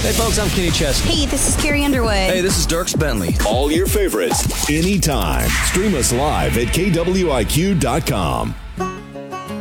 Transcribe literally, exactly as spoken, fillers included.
Hey, folks, I'm Kenny Chesney. Hey, this is Carrie Underwood. Hey, this is Dierks Bentley. All your favorites, anytime. Stream us live at K W I Q dot com.